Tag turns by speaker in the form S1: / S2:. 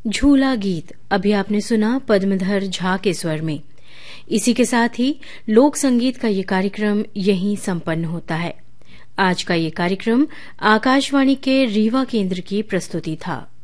S1: झूला गीत अभी आपने सुना पद्मधर झा के स्वर में। इसी के साथ ही लोक संगीत का ये कार्यक्रम यहीं संपन्न होता है। आज का ये कार्यक्रम आकाशवाणी के रीवा केंद्र की प्रस्तुति था।